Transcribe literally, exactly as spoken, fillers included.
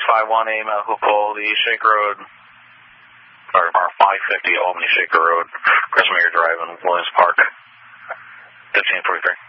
five one A Mahupoli, Shaker Road, or, or five fifty Albany Shaker Road, Chris Mayer Drive in Williams Park, fifteen forty-three.